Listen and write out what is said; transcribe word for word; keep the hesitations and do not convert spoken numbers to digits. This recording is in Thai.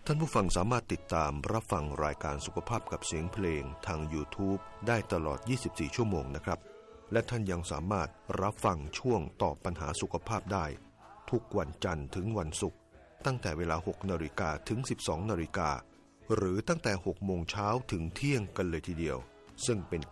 ท่านผู้ฟังสามารถติดตามรับฟังรายการสุขภาพกับเสียงเพลงทาง YouTube ได้ตลอดยี่สิบสี่ชั่วโมงนะครับและท่านยังสามารถรับฟังช่วงตอบปัญหาสุขภาพได้ทุกวันจันทร์ถึงวันศุกร์ตั้งแต่เวลา หกนาฬิกา ถึง สิบสองนาฬิกา หรือตั้งแต่ หกโมงเช้าถึงเที่ยงกันเลยทีเดียวซึ่งเป็น